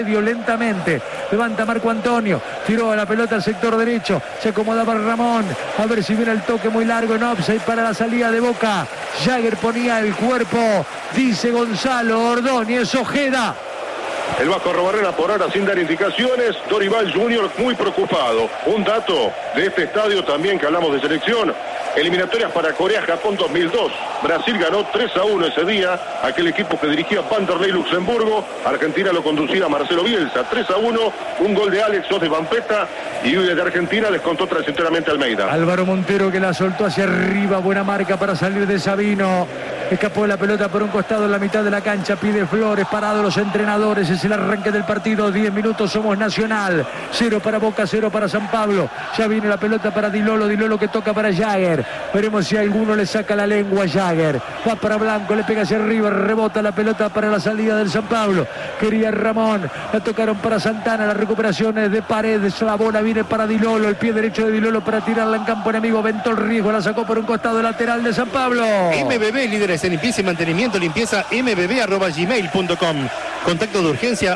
violentamente, levanta Marco Antonio, tiró a la pelota al sector derecho, se acomodaba Ramón, a ver si viene el toque muy largo en offside para la salida de Boca. Jagger ponía el cuerpo, dice Gonzalo Ordóñez Ojeda. El Vasco Arrobarrena por ahora sin dar indicaciones. Dorival Junior muy preocupado. Un dato de este estadio también que hablamos de selección. Eliminatorias para Corea-Japón 2002. Brasil ganó 3-1 ese día. Aquel equipo que dirigía Vanderlei Luxemburgo. Argentina lo conducía Marcelo Bielsa. 3-1. Un gol de Alex, 2 de Vampeta. Y de Argentina descontó transitoriamente Almeida. Álvaro Montero que la soltó hacia arriba. Buena marca para salir de Sabino. Escapó la pelota por un costado en la mitad de la cancha. Pide Flores, parado los entrenadores. Es el arranque del partido. 10 minutos, somos Nacional. 0 para Boca, 0 para San Pablo. Ya viene la pelota para Di Lolo. Di Lolo que toca para Jagger. Veremos si alguno le saca la lengua a Jagger. Va para Blanco, le pega hacia arriba. Rebota la pelota para la salida del San Pablo. Quería Ramón. La tocaron para Santana. La recuperación es de Paredes. La bola viene para Di Lolo. El pie derecho de Di Lolo para tirarla en campo enemigo. Ventó el riesgo. La sacó por un costado lateral de San Pablo. MBB, líderes en limpieza y mantenimiento, limpieza mbb@gmail.com. Contacto de urgencia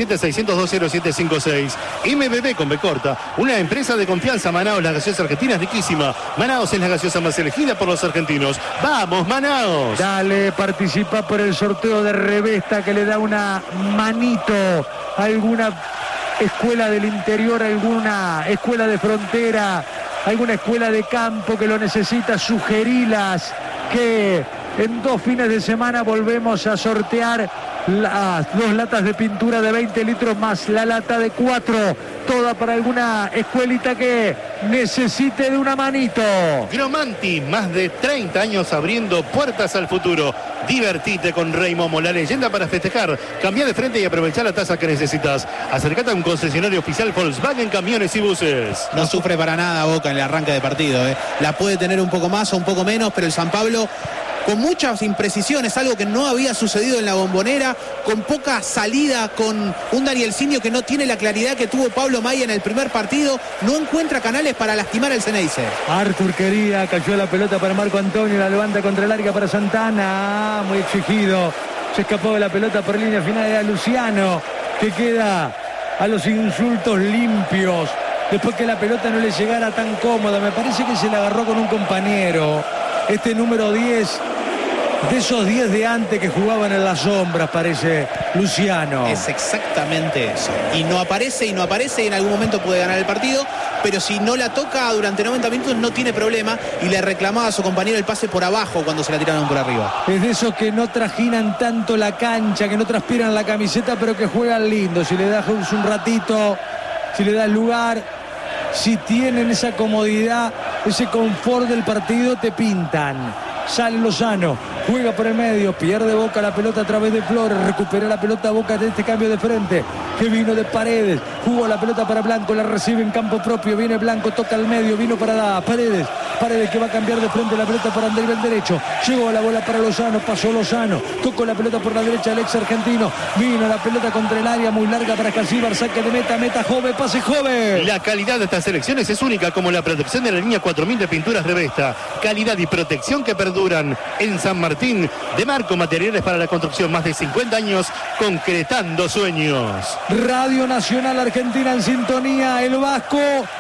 117-600-20756. MBB con B corta, una empresa de confianza. Manaos, la gaseosa argentina es riquísima. Manaos es la gaseosa más elegida por los argentinos. ¡Vamos, Manaos! Dale, participa por el sorteo de Revesta que le da una manito a alguna escuela del interior, alguna escuela de frontera, alguna escuela de campo que lo necesita. Sugerilas que en 2 fines de semana volvemos a sortear las 2 latas de pintura de 20 litros más la lata de 4, toda para alguna escuelita que necesite de una manito. Gromanti, más de 30 años abriendo puertas al futuro. Divertite con Rey Momo, la leyenda para festejar. Cambia de frente y aprovecha la tasa que necesitas. Acercate a un concesionario oficial Volkswagen Camiones y Buses. No sufre para nada Boca en el arranque de partido. La puede tener un poco más o un poco menos, pero el San Pablo con muchas imprecisiones, algo que no había sucedido en la Bombonera, con poca salida, con un Danielsinho que no tiene la claridad que tuvo Pablo Maya en el primer partido, no encuentra canales para lastimar al Ceneice. Arthur quería, cayó la pelota para Marco Antonio, la levanta contra el área para Santana, muy exigido, se escapó de la pelota por línea final, era Luciano, que queda a los insultos limpios, después que la pelota no le llegara tan cómoda. Me parece que se la agarró con un compañero, este número 10, de esos 10 de antes que jugaban en las sombras, parece Luciano. Es exactamente eso. Y no aparece, y en algún momento puede ganar el partido, pero si no la toca durante 90 minutos no tiene problema, y le reclamaba a su compañero el pase por abajo cuando se la tiraron por arriba. Es de esos que no trajinan tanto la cancha, que no transpiran la camiseta, pero que juegan lindo. Si le das un ratito, si le das lugar, si tienen esa comodidad, ese confort del partido, te pintan. Sale Lozano, juega por el medio, pierde Boca la pelota a través de Flores, recupera la pelota Boca de este cambio de frente, que vino de Paredes, jugó la pelota para Blanco, la recibe en campo propio, viene Blanco, toca al medio, vino para Paredes que va a cambiar de frente la pelota para Andrés el derecho, llegó la bola para Lozano, pasó Lozano, tocó la pelota por la derecha el ex argentino, vino la pelota contra el área, muy larga para Casíbar, saque de meta Jove, pase Jove. La calidad de estas selecciones es única, como la protección de la línea 4000 de pinturas Revesta, calidad y protección que perduran en San Martín. De Marco, materiales para la construcción, más de 50 años concretando sueños. Radio Nacional Argentina en sintonía. El Vasco,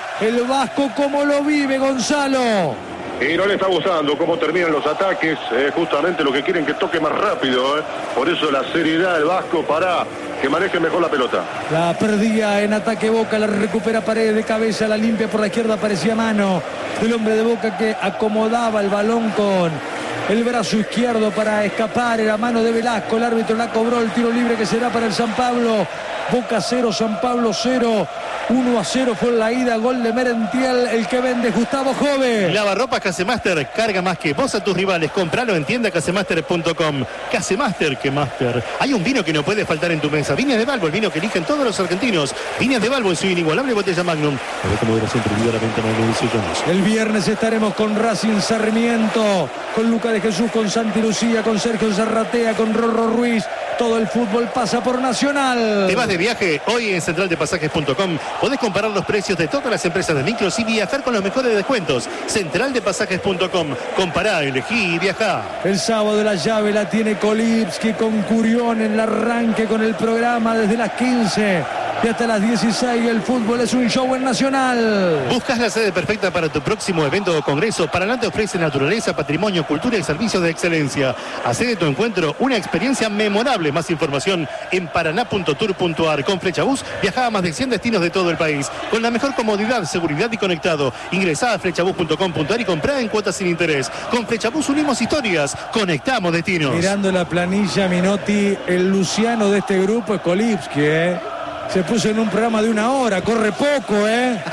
¿cómo lo vive, Gonzalo? Y no le está gustando cómo terminan los ataques, justamente lo que quieren que toque más rápido, por eso la seriedad del Vasco para que maneje mejor la pelota. La perdía en ataque Boca, la recupera Paredes de cabeza, la limpia por la izquierda, parecía mano del hombre de Boca que acomodaba el balón con el brazo izquierdo para escapar, era mano de Velasco, el árbitro la cobró, el tiro libre que será para el San Pablo. Boca 0, San Pablo 0. 1-0 fue la ida, gol de Merentiel, el que vende Gustavo Jove. Lavarropas Casemaster, carga más que vos a tus rivales, compralo en tienda casemaster.com. Casemaster, que Master. Hay un vino que no puede faltar en tu mesa, Viñas de Balbo, el vino que eligen todos los argentinos. Viñas de Balbo en su inigualable botella Magnum. A ver cómo moderación prohibida la venta Magnum. El viernes estaremos con Racing Sarmiento, con Luca de Jesús, con Santi Lucía, con Sergio Zarratea, con Rorro Ruiz, Todo el fútbol pasa por Nacional. ¿Te vas de viaje? Hoy en centraldepasajes.com podés comparar los precios de todas las empresas de micros y viajar con los mejores descuentos. Centraldepasajes.com. Compará, elegí y viajá. El sábado la llave la tiene Kolipski con Curión en el arranque con el programa desde las 15 y hasta las 16. El fútbol es un show en Nacional. ¿Buscas la sede perfecta para tu próximo evento o congreso? Paraná te ofrece naturaleza, patrimonio, cultura y servicios de excelencia. Hacé de tu encuentro una experiencia memorable. Más información en paraná.tour.ar. Con Flechabús viaja a más de 100 destinos de todo el país. Con la mejor comodidad, seguridad y conectado. Ingresá a flechabús.com.ar y comprá en cuotas sin interés. Con Flechabús unimos historias, conectamos destinos. Mirando la planilla, Minotti, el Luciano de este grupo es Kolipski, Se puso en un programa de 1 hora, corre poco, No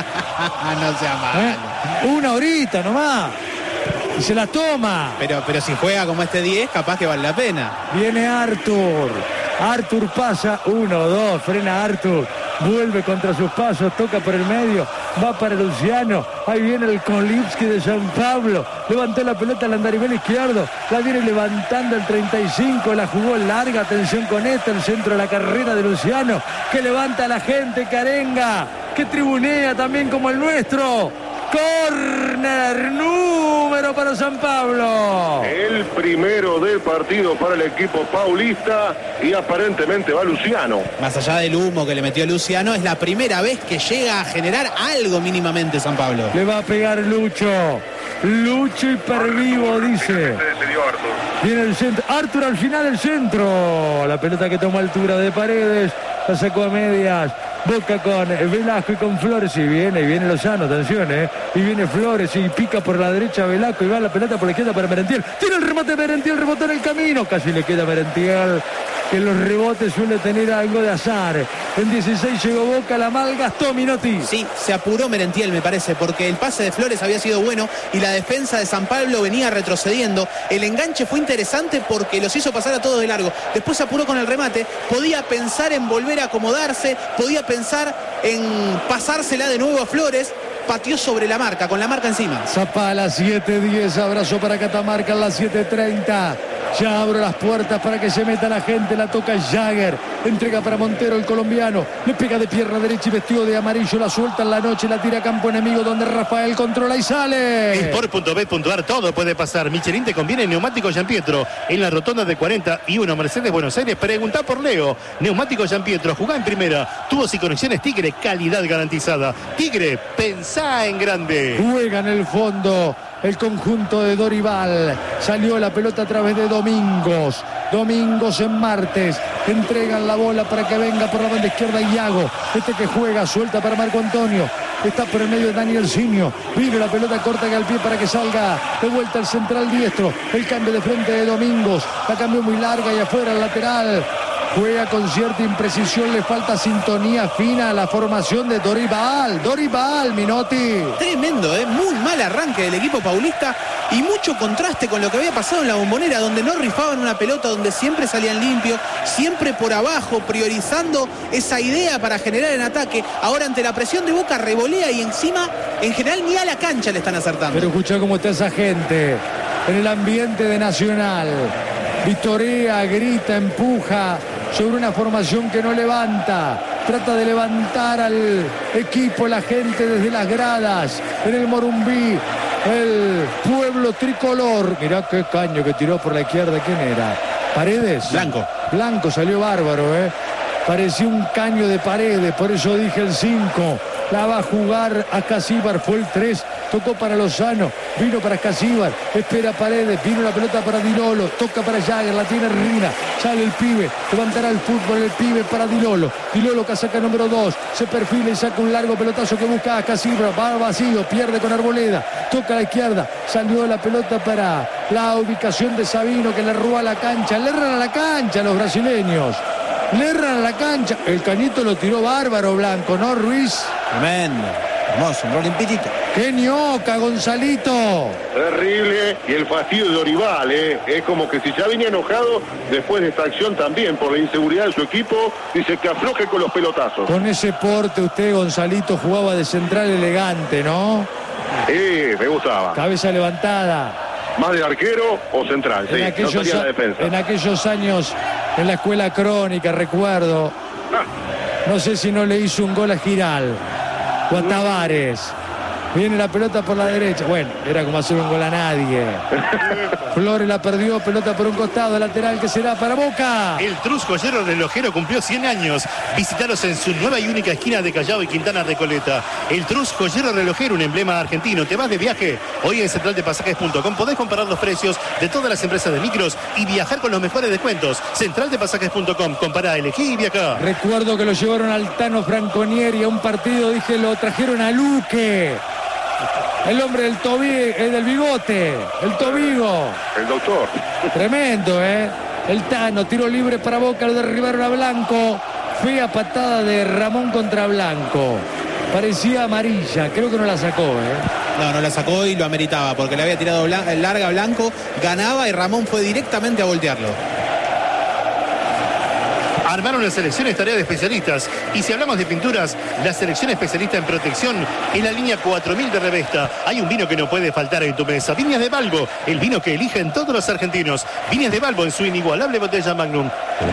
sea malo. 1 horita nomás. Y se la toma. Pero si juega como este 10, capaz que vale la pena. Viene Arthur. Arthur pasa, 1, 2, frena Arthur. Vuelve contra sus pasos, toca por el medio, va para Luciano. Ahí viene el Kolipski de San Pablo. Levantó la pelota al andarivel izquierdo. La viene levantando el 35. La jugó larga. Atención con esto. El centro de la carrera de Luciano. Que levanta a la gente. Carenga. Que tribunea también como el nuestro. Córner, número para San Pablo. El primero del partido para el equipo paulista y aparentemente va Luciano. Más allá del humo que le metió Luciano, es la primera vez que llega a generar algo mínimamente San Pablo. Le va a pegar Lucho. Lucho hipervivo, dice. Viene el centro. Arthur al final del centro. La pelota que tomó altura de Paredes. La sacó a medias. Boca con Velasco y con Flores. Y viene Lozano, atención, Y viene Flores y pica por la derecha Velasco y va la pelota por la izquierda para Merentiel. Tiene el remate Merentiel, rebotó en el camino. Casi le queda Merentiel, que en los rebotes suele tener algo de azar. En 16 llegó Boca, la malgastó Minotti. Sí, se apuró Merentiel, me parece, porque el pase de Flores había sido bueno y la defensa de San Pablo venía retrocediendo. El enganche fue interesante porque los hizo pasar a todos de largo. Después se apuró con el remate, podía pensar en volver a acomodarse, podía pensar en pasársela de nuevo a Flores. Pateó sobre la marca, con la marca encima. Zapá a las 7:10, abrazo para Catamarca a las 7:30. Ya abro las puertas para que se meta la gente, la toca Jagger, entrega para Montero el colombiano, le pega de pierna derecha y vestido de amarillo, la suelta en la noche, la tira a campo enemigo donde Rafael controla y sale. Sport.bet.ar, todo puede pasar. Michelin te conviene neumático Gianpietro en la rotonda de 41 Mercedes Buenos Aires. Preguntá por Leo. Neumático Gianpietro, jugá en primera, tubos y conexiones Tigre, calidad garantizada. Tigre, pensá en grande. Juega en el fondo el conjunto de Dorival. Salió la pelota a través de Domingos. Domingos en Martes. Entregan la bola para que venga por la banda izquierda Iago. Este que juega, suelta para Marco Antonio. Está por el medio de Daniel Sinio. Vino la pelota corta que al pie para que salga de vuelta el central diestro. El cambio de frente de Domingos. La cambió muy larga y afuera el lateral. Juega con cierta imprecisión, le falta sintonía fina a la formación de Dorival. Dorival, Minotti. Tremendo, muy mal arranque del equipo paulista y mucho contraste con lo que había pasado en la Bombonera, donde no rifaban una pelota, donde siempre salían limpios, siempre por abajo, priorizando esa idea para generar en ataque. Ahora ante la presión de Boca revolea y encima, en general, ni a la cancha le están acertando. Pero escuchá cómo está esa gente en el ambiente de Nacional. Vitorea, grita, empuja sobre una formación que no levanta. Trata de levantar al equipo, la gente desde las gradas. En el Morumbí, el pueblo tricolor. Mirá qué caño que tiró por la izquierda. ¿Quién era? ¿Paredes? Blanco. Blanco, salió bárbaro, Parecía un caño de Paredes, por eso dije el 5. La va a jugar Ascasíbar, fue el 3. Tocó para Lozano, vino para Ascasíbar, espera Paredes, vino la pelota para Dilolo, toca para Jagger, la tiene Rina, sale el pibe, levantará el fútbol el pibe para Dilolo. Dilolo casaca número 2, se perfila y saca un largo pelotazo que busca a Ascasíbar, va vacío, pierde con Arboleda, toca a la izquierda, salió la pelota para la ubicación de Sabino que le roba la cancha, le erran a la cancha a los brasileños. Le erran a la cancha. El cañito lo tiró bárbaro Blanco, ¿no, Ruiz? Tremendo. Hermoso, un gol limpitito. ¡Qué ñoca, Gonzalito! Terrible. Y el fastidio de Dorival, Es como que si ya venía enojado después de esta acción también por la inseguridad de su equipo, dice que afloje con los pelotazos. Con ese porte usted, Gonzalito, jugaba de central elegante, ¿no? Me gustaba. Cabeza levantada. más de arquero o central, sí, no estaría la defensa. En aquellos años, en la escuela crónica, recuerdo, no sé si no le hizo un gol a Giral o a Tavares. Viene la pelota por la derecha. Bueno, era como hacer un gol a nadie. Flores la perdió, pelota por un costado, lateral que será para Boca. El Trus Joyero Relojero cumplió 100 años. Visítalos en su nueva y única esquina de Callao y Quintana Recoleta. El Trus Joyero Relojero, un emblema argentino. ¿Te vas de viaje? Hoy en centraldepasajes.com podés comparar los precios de todas las empresas de micros y viajar con los mejores descuentos. Centraldepasajes.com, compará, elegí y viajá. Recuerdo que lo llevaron al Tano Franconieri a un partido, dije, lo trajeron a Luque. El hombre del bigote, el Tobigo. El doctor. Tremendo, ¿eh? El Tano, tiro libre para Boca, lo derribaron a Blanco. Fea patada de Ramón contra Blanco. Parecía amarilla, creo que no la sacó, ¿eh? No la sacó y lo ameritaba, porque le había tirado larga a Blanco, ganaba y Ramón fue directamente a voltearlo. Armaron la selección, es tarea de especialistas. Y si hablamos de pinturas, la selección especialista en protección en la línea 4000 de Revesta. Hay un vino que no puede faltar en tu mesa. Viñas de Balbo, el vino que eligen todos los argentinos. Viñas de Balbo en su inigualable botella Magnum.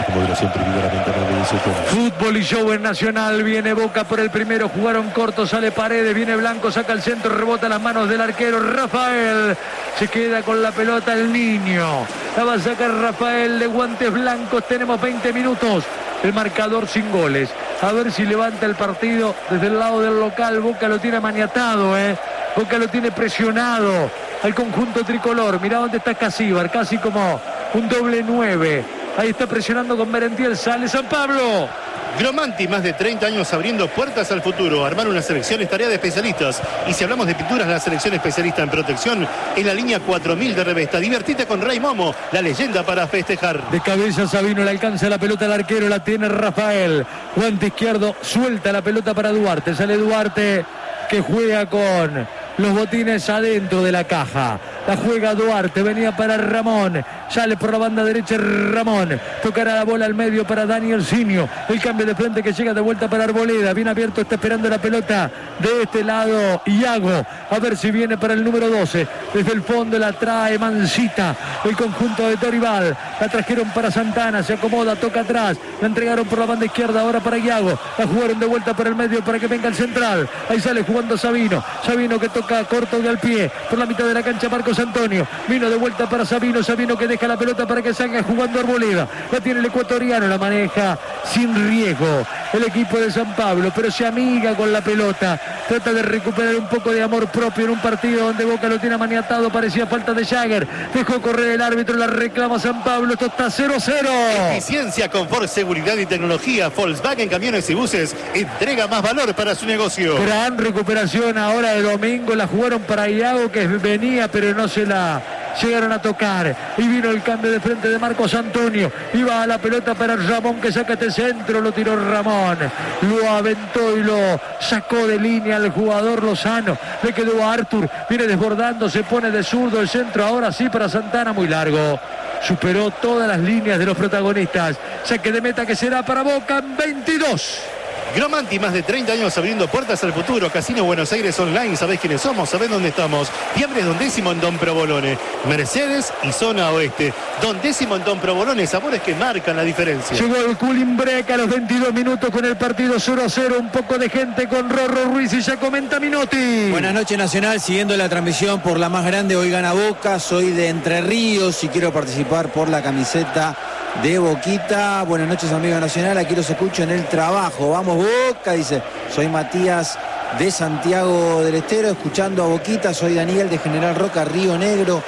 Fútbol y show en Nacional. Viene Boca por el primero. Jugaron corto, sale Paredes. Viene Blanco, saca el centro, rebota las manos del arquero Rafael. Se queda con la pelota el niño. La va a sacar Rafael de guantes blancos. Tenemos 20 minutos. El marcador sin goles. A ver si levanta el partido desde el lado del local. Boca lo tiene maniatado, Boca lo tiene presionado al conjunto tricolor. Mirá dónde está Casíbar, casi como un doble 9. Ahí está presionando con Merentiel. Sale San Pablo. Gromanti, más de 30 años abriendo puertas al futuro. Armar una selección es tarea de especialistas. Y si hablamos de pinturas, la selección especialista en protección en la línea 4000 de Revesta. Divertite con Rey Momo, la leyenda para festejar. De cabeza Sabino, le alcanza la pelota al arquero, la tiene Rafael. Guante izquierdo, suelta la pelota para Duarte. Sale Duarte, que juega con los botines adentro de la caja. La juega Duarte, venía para Ramón. Sale por la banda derecha Ramón. Tocará la bola al medio para Daniel Sinio. El cambio de frente que llega de vuelta para Arboleda. Bien abierto, está esperando la pelota de este lado Iago. A ver si viene para el número 12. Desde el fondo la trae Mancita. El conjunto de Dorival. La trajeron para Santana. Se acomoda, toca atrás. La entregaron por la banda izquierda. Ahora para Iago. La jugaron de vuelta para el medio para que venga el central. Ahí sale jugando Sabino. Sabino que toca corto de al pie. Por la mitad de la cancha Marcos Antonio. Vino de vuelta para Sabino. Sabino que deja la pelota para que salga jugando Arboleda. La tiene el ecuatoriano. La maneja sin riesgo el equipo de San Pablo, pero se amiga con la pelota. Trata de recuperar un poco de amor propio en un partido donde Boca lo tiene maniatado. Parecía falta de Jagger. Dejó correr el árbitro. La reclama San Pablo. Esto está 0-0. Eficiencia, confort, seguridad y tecnología. Volkswagen Camiones y Buses entrega más valor para su negocio. Gran recuperación ahora de Domingo. La jugaron para Iago, que venía pero no se la llegaron a tocar. Y vino el cambio de frente de Marcos Antonio. Iba a la pelota para Ramón, que saca este centro. Lo tiró Ramón. Lo aventó y lo sacó de línea el jugador Lozano. Le quedó a Artur. Viene desbordando. Se pone de zurdo el centro. Ahora sí para Santana. Muy largo. Superó todas las líneas de los protagonistas. Saque de meta que será para Boca en 22. Gromanti, más de 30 años abriendo puertas al futuro. Casino Buenos Aires Online, sabés quiénes somos, sabés dónde estamos. Fiambres Don Décimo en Don Provolone. Mercedes y Zona Oeste. Don Décimo en Don Provolone, sabores que marcan la diferencia. Llegó el cooling break a los 22 minutos con el partido 0-0. Un poco de gente con Rorro Ruiz y ya comenta Minotti. Buenas noches, Nacional, siguiendo la transmisión por la más grande. Hoy gana Boca, soy de Entre Ríos y quiero participar por la camiseta de Boquita. Buenas noches, amigo Nacional, aquí los escucho en el trabajo. Vamos Boca, dice. Soy Matías de Santiago del Estero, escuchando a Boquita. Soy Daniel de General Roca, Río Negro.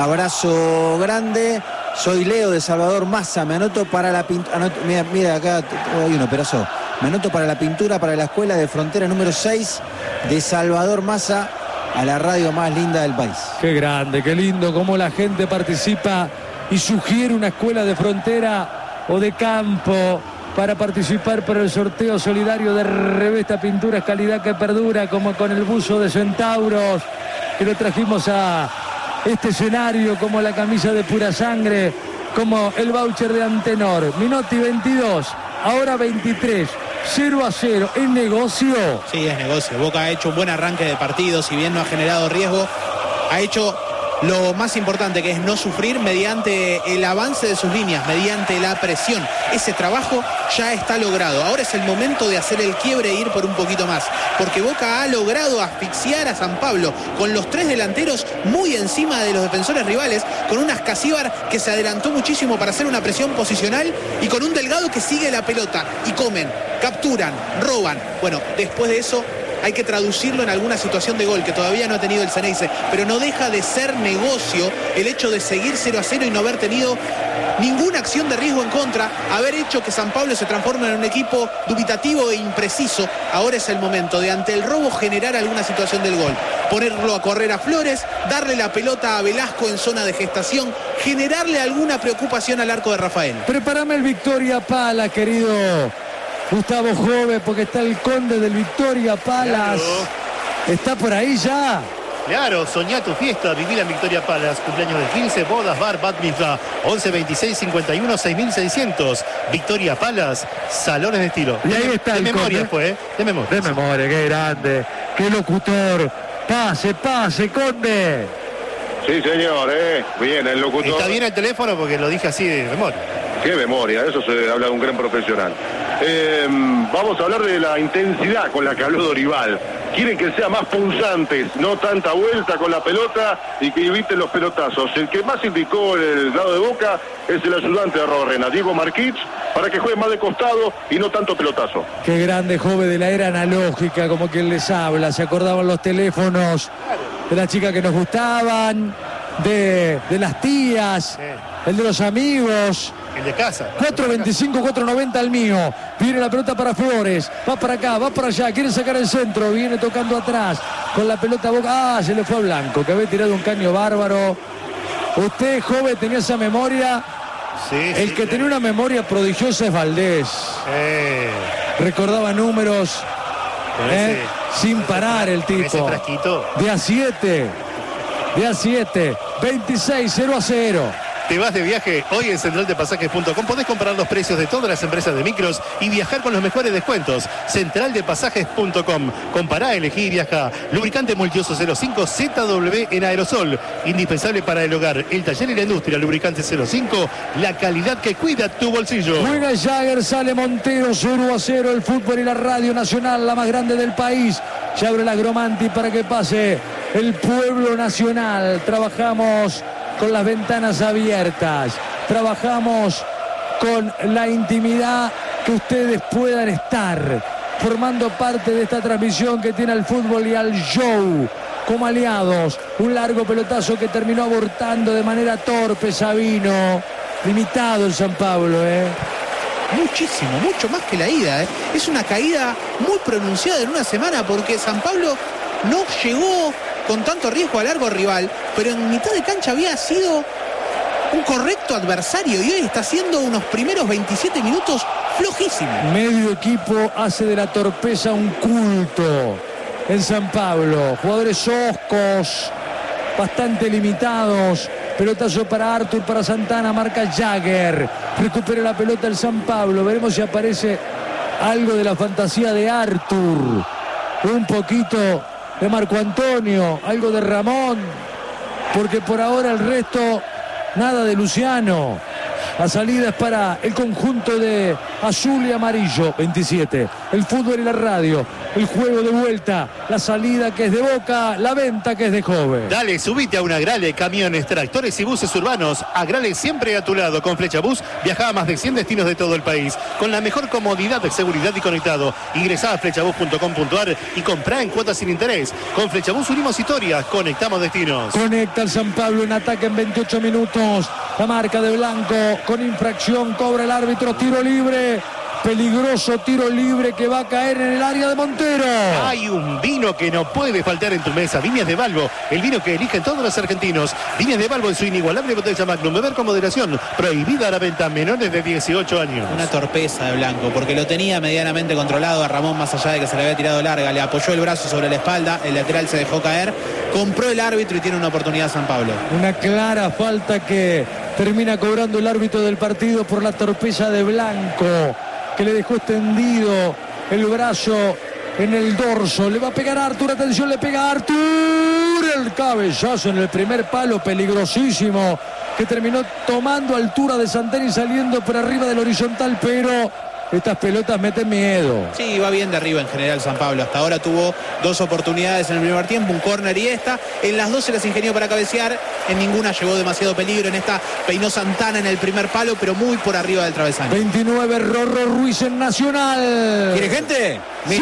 Abrazo grande. Soy Leo de Salvador Massa. Me anoto para la pintura. Mira, acá hay uno, perazo. Me anoto para la pintura para la escuela de frontera número 6 de Salvador Massa, a la radio más linda del país. Qué grande, qué lindo cómo la gente participa y sugiere una escuela de frontera o de campo para participar por el sorteo solidario de Revesta Pinturas, calidad que perdura, como con el buzo de Centauros que lo trajimos a este escenario, como la camisa de Pura Sangre, como el voucher de Antenor. Minotti 22, ahora 23. 0-0, ¿es negocio? Sí, es negocio. Boca ha hecho un buen arranque de partido, si bien no ha generado riesgo, ha hecho lo más importante, que es no sufrir mediante el avance de sus líneas, mediante la presión. Ese trabajo ya está logrado. Ahora es el momento de hacer el quiebre e ir por un poquito más, porque Boca ha logrado asfixiar a San Pablo con los 3 delanteros muy encima de los defensores rivales, con un Ascasíbar que se adelantó muchísimo para hacer una presión posicional y con un Delgado que sigue la pelota y comen, capturan, roban. Bueno, después de eso hay que traducirlo en alguna situación de gol que todavía no ha tenido el Ceneice, pero no deja de ser negocio el hecho de seguir 0-0 y no haber tenido ninguna acción de riesgo en contra, haber hecho que San Pablo se transforme en un equipo dubitativo e impreciso. Ahora es el momento de, ante el robo, generar alguna situación del gol, ponerlo a correr a Flores, darle la pelota a Velasco en zona de gestación, generarle alguna preocupación al arco de Rafael. Prepárame el Victoria Pala, querido Gustavo Jove, porque está el conde del Victoria Palas. Claro. ¿Está por ahí ya? Claro, soñá tu fiesta, vivir en Victoria Palace, cumpleaños de 15, bodas, bar, bat mitzvah, 11 26 51 6600. Victoria Palace, salones de estilo. Y ahí está de el memoria conde. fue, de memoria. De memoria, qué grande, qué locutor. Pase, pase, conde. Sí, señor, bien, el locutor. Está bien el teléfono porque lo dije así de memoria. Qué memoria, eso se habla de un gran profesional. Vamos a hablar de la intensidad con la que habló Dorival. Quieren que sea más punzantes, no tanta vuelta con la pelota y que eviten los pelotazos. El que más indicó el lado de Boca es el ayudante de Robarrena, Diego Marquich, para que juegue más de costado y no tanto pelotazo. Qué grande joven de la era analógica, como quien les habla. Se acordaban los teléfonos de las chicas que nos gustaban, de las tías, el de los amigos. El de casa. 4.25, 4.90 al mío. Viene la pelota para Flores. Va para acá, va para allá. Quiere sacar el centro. Viene tocando atrás. Con la pelota Boca. Se le fue a Blanco, que había tirado un caño bárbaro. Usted, joven, tenía esa memoria. Sí, El que tenía una memoria prodigiosa es Valdés. Recordaba números. Sin parar el tipo. Ese frasquito. De A7. 26, 0-0. Te vas de viaje hoy en centraldepasajes.com. Podés comparar los precios de todas las empresas de micros y viajar con los mejores descuentos. Centraldepasajes.com. Compará, elegí y viaja. Lubricante multiuso 05 ZW en aerosol. Indispensable para el hogar, el taller y la industria. Lubricante 05. La calidad que cuida tu bolsillo. Juega Jagger, sale Montero, 0-0. El fútbol y la radio nacional, la más grande del país. Se abre la Gromanti para que pase el pueblo nacional. Trabajamos con las ventanas abiertas, trabajamos con la intimidad que ustedes puedan estar formando parte de esta transmisión que tiene al fútbol y al show como aliados. Un largo pelotazo que terminó abortando de manera torpe Sabino. Limitado el San Pablo, Muchísimo, mucho más que la ida, Es una caída muy pronunciada en una semana, porque San Pablo no llegó con tanto riesgo al largo rival, pero en mitad de cancha había sido un correcto adversario y hoy está haciendo unos primeros 27 minutos flojísimos. Medio equipo hace de la torpeza un culto en San Pablo. Jugadores hoscos, bastante limitados. Pelotazo para Arthur, para Santana, marca Jagger. Recupera la pelota el San Pablo. Veremos si aparece algo de la fantasía de Arthur. Un poquito de Marco Antonio, algo de Ramón, porque por ahora el resto, nada de Luciano. La salida es para el conjunto de azul y amarillo. 27, el fútbol y la radio, el juego de vuelta, la salida que es de Boca, la venta que es de Joven. Dale, subite a una Agrale, camiones, tractores y buses urbanos. Agrale siempre a tu lado. Con Flechabús viaja a más de 100 destinos de todo el país. Con la mejor comodidad de seguridad y conectado. Ingresá a flechabús.com.ar y comprá en cuotas sin interés. Con Flechabús unimos historias, conectamos destinos. Conecta el San Pablo en ataque en 28 minutos. La marca de Blanco con infracción, cobra el árbitro, tiro libre. Peligroso tiro libre que va a caer en el área de Montero. Hay un vino que no puede faltar en tu mesa. Viñas de Balbo, el vino que eligen todos los argentinos. Viñas de Balbo en su inigualable botella Magnum. Beber con moderación. Prohibida la venta a menores de 18 años. Una torpeza de Blanco, porque lo tenía medianamente controlado a Ramón, más allá de que se le había tirado larga. Le apoyó el brazo sobre la espalda, el lateral se dejó caer. Compró el árbitro y tiene una oportunidad San Pablo. Una clara falta que termina cobrando el árbitro del partido por la torpeza de Blanco, que le dejó extendido el brazo en el dorso. Le va a pegar a Arthur, atención, le pega a Arthur. libre, el cabezazo en el primer palo, peligrosísimo, que terminó tomando altura de Santana y saliendo por arriba del horizontal, pero estas pelotas meten miedo. Sí, va bien de arriba en general San Pablo. Hasta ahora tuvo 2 oportunidades en el primer tiempo, un córner y esta. En las 2 se las ingenió para cabecear. En ninguna llevó demasiado peligro. En esta peinó Santana en el primer palo, pero muy por arriba del travesaño. 29, Rorro Ruiz en Nacional. ¿Quiere gente?